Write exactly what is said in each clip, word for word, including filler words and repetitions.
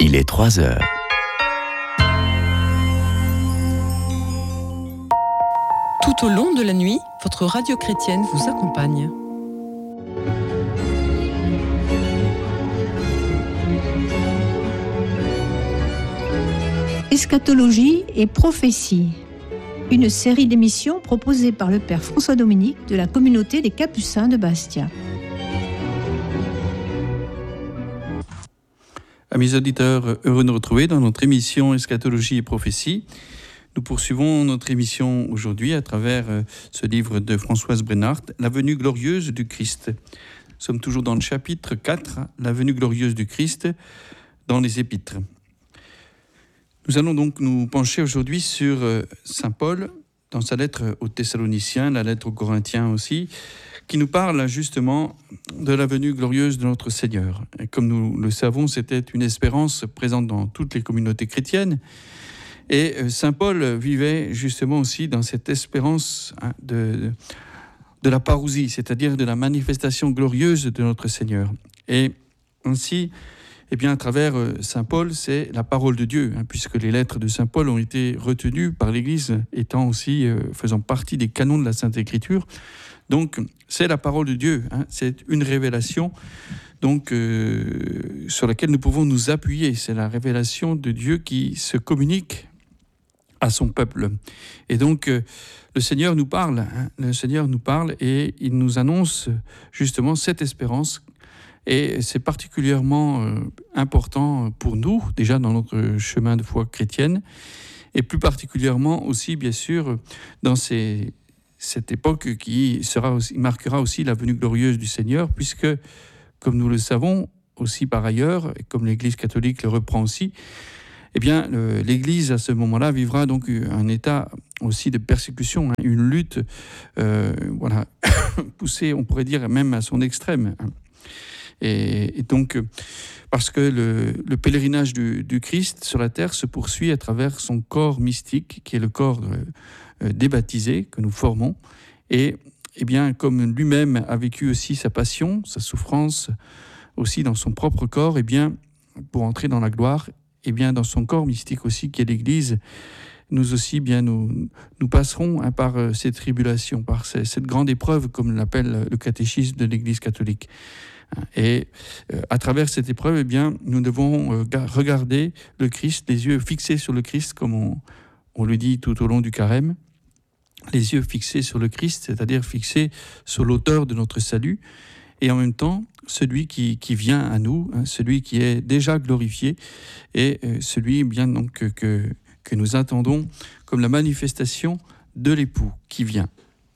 Il est trois heures. Tout au long de la nuit, votre radio chrétienne vous accompagne. Eschatologie et prophétie, une série d'émissions proposée par le Père François Dominique de la communauté des Capucins de Bastia. Amis auditeurs, heureux de nous retrouver dans notre émission Eschatologie et prophétie. Nous poursuivons notre émission aujourd'hui à travers ce livre de Françoise Brennart, La venue glorieuse du Christ. Nous sommes toujours dans le chapitre quatre, La venue glorieuse du Christ, dans les Épîtres. Nous allons donc nous pencher aujourd'hui sur saint Paul, dans sa lettre aux Thessaloniciens, la lettre aux Corinthiens aussi, qui nous parle justement de la venue glorieuse de notre Seigneur. Et comme nous le savons, c'était une espérance présente dans toutes les communautés chrétiennes. Et saint Paul vivait justement aussi dans cette espérance de, de la parousie, c'est-à-dire de la manifestation glorieuse de notre Seigneur. Et ainsi, eh bien, à travers saint Paul, c'est la parole de Dieu, hein, puisque les lettres de saint Paul ont été retenues par l'Église, étant aussi euh, faisant partie des canons de la Sainte Écriture. Donc, c'est la parole de Dieu, hein, c'est une révélation donc, euh, sur laquelle nous pouvons nous appuyer. C'est la révélation de Dieu qui se communique à son peuple. Et donc, euh, le Seigneur nous parle, hein, le Seigneur nous parle et il nous annonce justement cette espérance. Et c'est particulièrement euh, important pour nous, déjà dans notre chemin de foi chrétienne, et plus particulièrement aussi, bien sûr, dans ces, cette époque qui sera aussi, marquera aussi la venue glorieuse du Seigneur, puisque, comme nous le savons aussi par ailleurs, et comme l'Église catholique le reprend aussi, eh bien, le, l'Église, à ce moment-là, vivra donc un état aussi de persécution, hein, une lutte, euh, voilà, poussée, on pourrait dire, même à son extrême, hein. Et, et donc, parce que le, le pèlerinage du, du Christ sur la terre se poursuit à travers son corps mystique, qui est le corps euh, des baptisés que nous formons. Et, et bien, comme lui-même a vécu aussi sa passion, sa souffrance, aussi dans son propre corps, et bien, pour entrer dans la gloire, et bien, dans son corps mystique aussi, qui est l'Église, nous aussi, bien, nous, nous passerons hein, par euh, ces tribulations, par ces, cette grande épreuve, comme l'appelle le catéchisme de l'Église catholique. Et euh, à travers cette épreuve, eh bien, nous devons euh, regarder le Christ, les yeux fixés sur le Christ, comme on, on le dit tout au long du carême, les yeux fixés sur le Christ, c'est-à-dire fixés sur l'auteur de notre salut, et en même temps, celui qui, qui vient à nous, hein, celui qui est déjà glorifié, et euh, celui eh bien, donc, que, que, que nous attendons comme la manifestation de l'époux qui vient.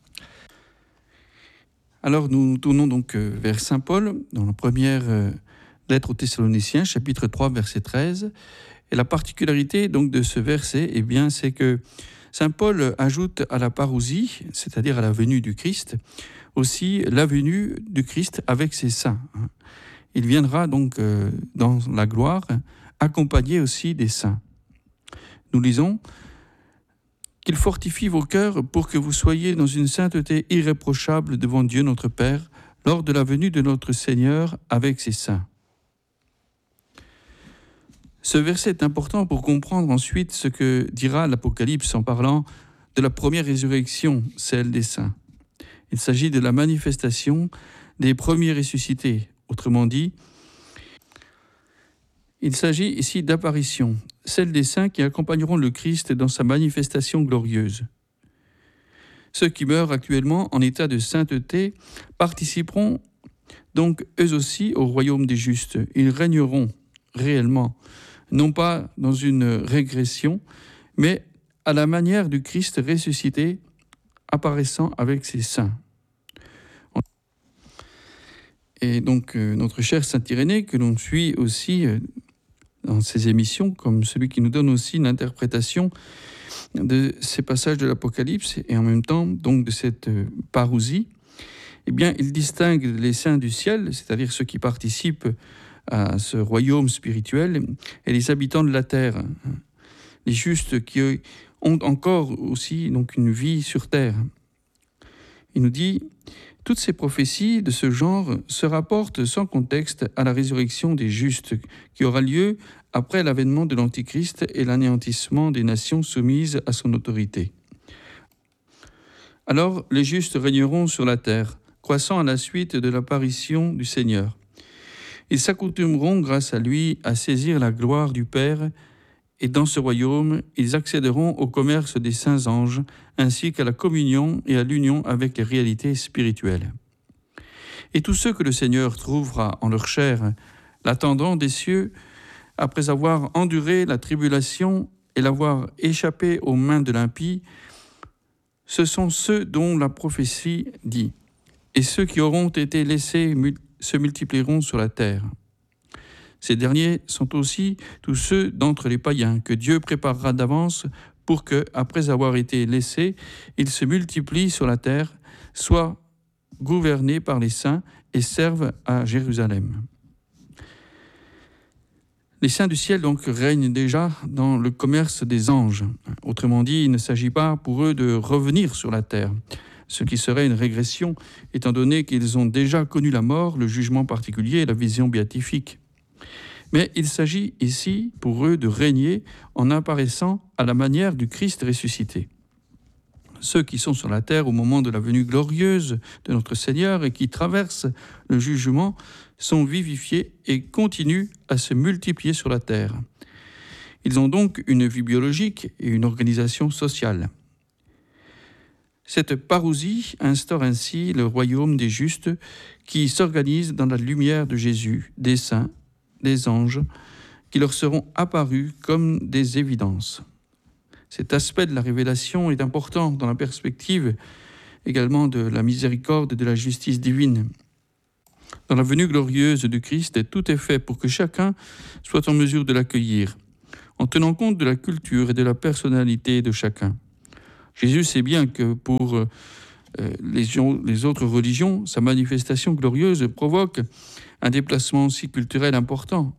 Alors nous nous tournons donc vers saint Paul, dans la première lettre aux Thessaloniciens, chapitre trois, verset treize. Et la particularité donc de ce verset, eh bien, c'est que saint Paul ajoute à la parousie, c'est-à-dire à la venue du Christ, aussi la venue du Christ avec ses saints. Il viendra donc dans la gloire, accompagné aussi des saints. Nous lisons qu'il fortifie vos cœurs pour que vous soyez dans une sainteté irréprochable devant Dieu notre Père, lors de la venue de notre Seigneur avec ses saints. Ce verset est important pour comprendre ensuite ce que dira l'Apocalypse en parlant de la première résurrection, celle des saints. Il s'agit de la manifestation des premiers ressuscités. Autrement dit, il s'agit ici d'apparition, celle des saints qui accompagneront le Christ dans sa manifestation glorieuse. Ceux qui meurent actuellement en état de sainteté participeront donc eux aussi au royaume des justes. Ils régneront réellement, non pas dans une régression, mais à la manière du Christ ressuscité apparaissant avec ses saints. Et donc euh, notre cher saint Irénée, que l'on suit aussi euh, dans ces émissions, comme celui qui nous donne aussi une interprétation de ces passages de l'Apocalypse et en même temps donc de cette euh, parousie, eh bien, il distingue les saints du ciel, c'est-à-dire ceux qui participent à ce royaume spirituel, et les habitants de la terre, les justes qui ont encore aussi donc une vie sur terre. il nous dit « Toutes ces prophéties de ce genre se rapportent sans contexte à la résurrection des justes qui aura lieu après l'avènement de l'Antichrist et l'anéantissement des nations soumises à son autorité. Alors les justes régneront sur la terre, croissant à la suite de l'apparition du Seigneur. Ils s'accoutumeront grâce à lui à saisir la gloire du Père, et dans ce royaume, ils accéderont au commerce des saints anges, ainsi qu'à la communion et à l'union avec les réalités spirituelles. Et tous ceux que le Seigneur trouvera en leur chair, l'attendant des cieux, après avoir enduré la tribulation et l'avoir échappé aux mains de l'impie, ce sont ceux dont la prophétie dit « Et ceux qui auront été laissés se multiplieront sur la terre ». Ces derniers sont aussi tous ceux d'entre les païens que Dieu préparera d'avance pour que, après avoir été laissés, ils se multiplient sur la terre, soient gouvernés par les saints et servent à Jérusalem. Les saints du ciel donc règnent déjà dans le commerce des anges. Autrement dit, il ne s'agit pas pour eux de revenir sur la terre, ce qui serait une régression, étant donné qu'ils ont déjà connu la mort, le jugement particulier et la vision béatifique. Mais il s'agit ici pour eux de régner en apparaissant à la manière du Christ ressuscité. Ceux qui sont sur la terre au moment de la venue glorieuse de notre Seigneur et qui traversent le jugement sont vivifiés et continuent à se multiplier sur la terre. Ils ont donc une vie biologique et une organisation sociale. Cette parousie instaure ainsi le royaume des justes qui s'organise dans la lumière de Jésus, des saints, des anges, qui leur seront apparus comme des évidences. Cet aspect de la révélation est important dans la perspective également de la miséricorde et de la justice divine. Dans la venue glorieuse du Christ, tout est fait pour que chacun soit en mesure de l'accueillir, en tenant compte de la culture et de la personnalité de chacun. Jésus sait bien que pour euh, les, les autres religions, sa manifestation glorieuse provoque un déplacement aussi culturel important.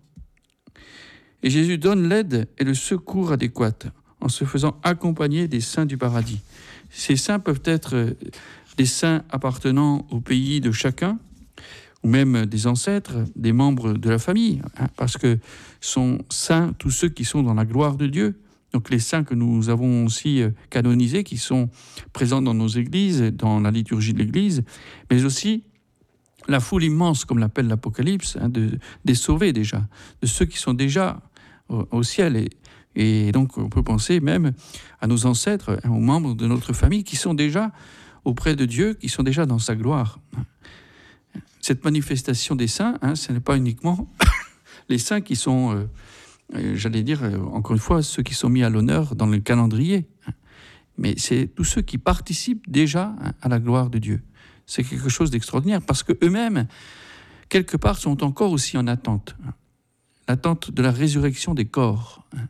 Et Jésus donne l'aide et le secours adéquats en se faisant accompagner des saints du paradis. Ces saints peuvent être des saints appartenant au pays de chacun, ou même des ancêtres, des membres de la famille, hein, parce que sont saints tous ceux qui sont dans la gloire de Dieu. Donc les saints que nous avons aussi canonisés, qui sont présents dans nos églises, dans la liturgie de l'Église, mais aussi la foule immense, comme l'appelle l'Apocalypse, hein, de, des sauvés déjà, de ceux qui sont déjà au, au ciel. Et, et donc on peut penser même à nos ancêtres, hein, aux membres de notre famille qui sont déjà auprès de Dieu, qui sont déjà dans sa gloire. Cette manifestation des saints, hein, ce n'est pas uniquement les saints qui sont, euh, j'allais dire, euh, encore une fois, ceux qui sont mis à l'honneur dans le calendrier, hein, mais c'est tous ceux qui participent déjà, hein, à la gloire de Dieu. C'est quelque chose d'extraordinaire parce qu'eux-mêmes, quelque part, sont encore aussi en attente. Hein, l'attente de la résurrection des corps. Hein.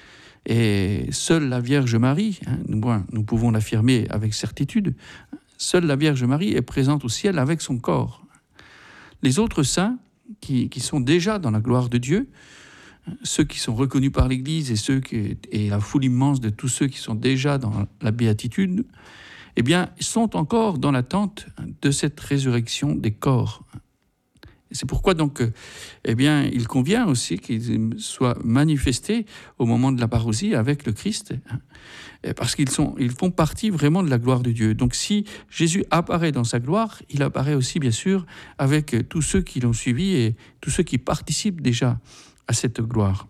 Et seule la Vierge Marie, hein, nous, nous pouvons l'affirmer avec certitude, seule la Vierge Marie est présente au ciel avec son corps. Les autres saints, qui, qui sont déjà dans la gloire de Dieu, ceux qui sont reconnus par l'Église et, ceux qui, et la foule immense de tous ceux qui sont déjà dans la béatitude, eh bien, sont encore dans l'attente de cette résurrection des corps. C'est pourquoi donc, eh bien, il convient aussi qu'ils soient manifestés au moment de la parousie avec le Christ, parce qu'ils sont, ils font partie vraiment de la gloire de Dieu. Donc, si Jésus apparaît dans sa gloire, il apparaît aussi, bien sûr, avec tous ceux qui l'ont suivi et tous ceux qui participent déjà à cette gloire.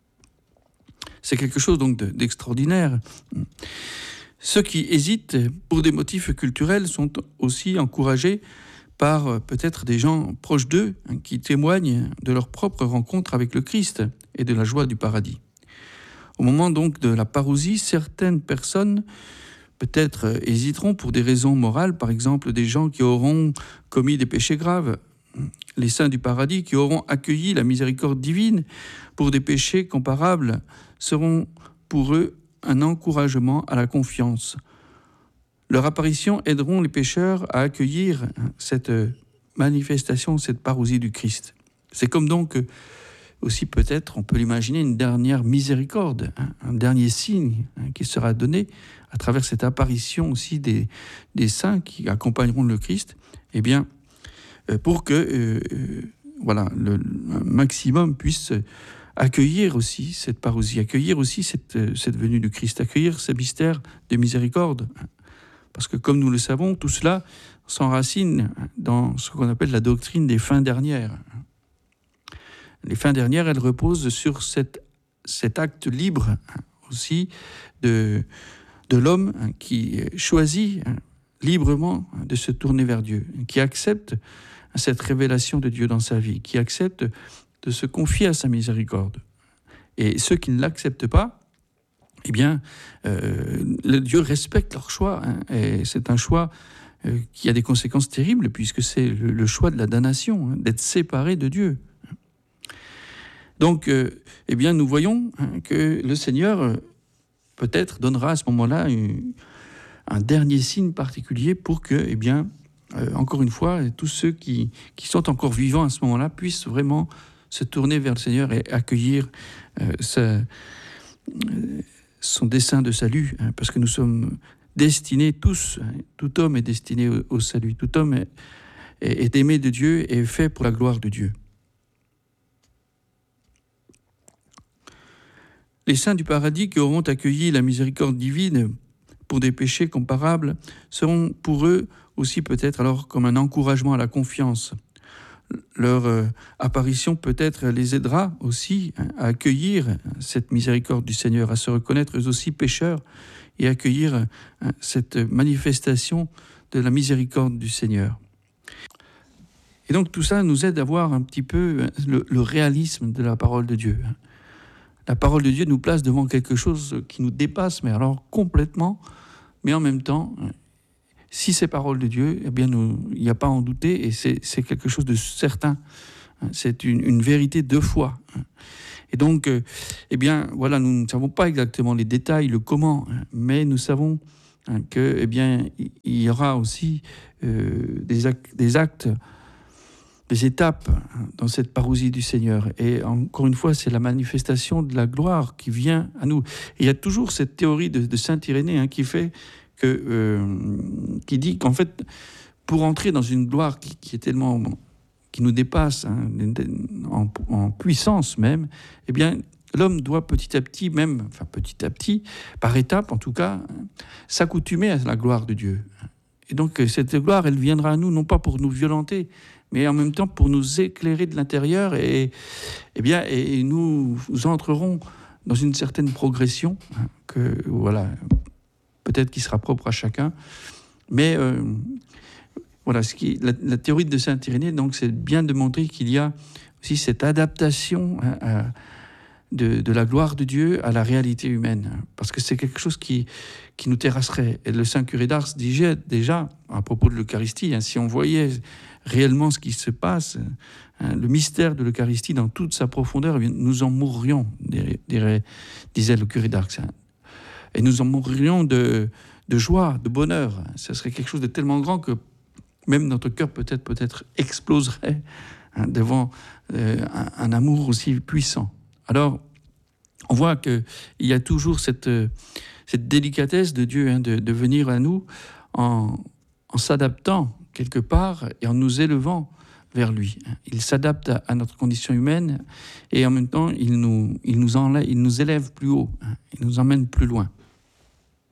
C'est quelque chose donc d'extraordinaire. Ceux qui hésitent pour des motifs culturels sont aussi encouragés par peut-être des gens proches d'eux, hein, qui témoignent de leur propre rencontre avec le Christ et de la joie du paradis. Au moment donc de la parousie, certaines personnes peut-être hésiteront pour des raisons morales, par exemple des gens qui auront commis des péchés graves, les saints du paradis qui auront accueilli la miséricorde divine pour des péchés comparables seront pour eux un encouragement à la confiance. Leur apparition aideront les pécheurs à accueillir cette manifestation, cette parousie du Christ. C'est comme donc aussi peut-être, on peut l'imaginer, une dernière miséricorde, hein, un dernier signe hein, qui sera donné à travers cette apparition aussi des, des saints qui accompagneront le Christ, eh bien, euh, pour que euh, euh, voilà, le, le maximum puisse accueillir aussi cette parousie, accueillir aussi cette, euh, cette venue du Christ, accueillir ce mystère de miséricorde. Parce que comme nous le savons, tout cela s'enracine dans ce qu'on appelle la doctrine des fins dernières. Les fins dernières, elles reposent sur cette, cet acte libre aussi de, de l'homme qui choisit librement de se tourner vers Dieu, qui accepte cette révélation de Dieu dans sa vie, qui accepte de se confier à sa miséricorde. Et ceux qui ne l'acceptent pas, eh bien, euh, le Dieu respecte leur choix, hein, et c'est un choix euh, qui a des conséquences terribles, puisque c'est le, le choix de la damnation, hein, d'être séparé de Dieu. Donc, euh, eh bien, nous voyons hein, que le Seigneur, euh, peut-être, donnera à ce moment-là une, un dernier signe particulier pour que, eh bien, euh, encore une fois, tous ceux qui, qui sont encore vivants à ce moment-là puissent vraiment se tourner vers le Seigneur et accueillir euh, ce, euh, son dessein de salut, hein, parce que nous sommes destinés tous, hein, tout homme est destiné au, au salut, tout homme est, est aimé de Dieu et est fait pour la gloire de Dieu. Les saints du paradis qui auront accueilli la miséricorde divine pour des péchés comparables seront pour eux aussi peut-être alors comme un encouragement à la confiance. Leur euh, apparition peut-être les aidera aussi hein, à accueillir cette miséricorde du Seigneur, à se reconnaître eux aussi pécheurs et accueillir hein, cette manifestation de la miséricorde du Seigneur. Et donc tout ça nous aide à voir un petit peu le, le réalisme de la parole de Dieu. La parole de Dieu nous place devant quelque chose qui nous dépasse, mais alors complètement, mais en même temps, si c'est parole de Dieu, eh bien, nous, il n'y a pas à en douter, et c'est, c'est quelque chose de certain. C'est une, une vérité de foi. Et donc, eh bien, voilà, nous ne savons pas exactement les détails, le comment, mais nous savons que, eh bien, il y aura aussi euh, des actes, des actes des étapes dans cette parousie du Seigneur. Et encore une fois, c'est la manifestation de la gloire qui vient à nous. Et il y a toujours cette théorie de, de saint Irénée hein, qui fait que, euh, qui dit qu'en fait, pour entrer dans une gloire qui, qui est tellement, qui nous dépasse hein, en, en puissance même, eh bien, l'homme doit petit à petit, même, enfin petit à petit, par étapes en tout cas, s'accoutumer à la gloire de Dieu. Et donc cette gloire, elle viendra à nous non pas pour nous violenter, mais en même temps pour nous éclairer de l'intérieur et, et, bien, et nous, nous entrerons dans une certaine progression, hein, que, voilà, peut-être qui sera propre à chacun. Mais euh, voilà, ce qui, la, la théorie de saint Irénée, donc, c'est bien de montrer qu'il y a aussi cette adaptation hein, à, de, de la gloire de Dieu à la réalité humaine, hein, parce que c'est quelque chose qui, qui nous terrasserait. Et le saint curé d'Ars disait déjà, à propos de l'Eucharistie, hein, si on voyait réellement ce qui se passe, hein, le mystère de l'Eucharistie dans toute sa profondeur, eh bien, nous en mourrions, dirait, disait le curé d'Ars. Hein. Et nous en mourrions de, de joie, de bonheur. Ce serait quelque chose de tellement grand que même notre cœur peut-être, peut-être exploserait hein, devant euh, un, un amour aussi puissant. Alors, on voit qu'il y a toujours cette, cette délicatesse de Dieu hein, de, de venir à nous en, en s'adaptant quelque part et en nous élevant vers lui. Il s'adapte à, à notre condition humaine et en même temps, il nous, il nous, enlève, il nous élève plus haut, hein, il nous emmène plus loin.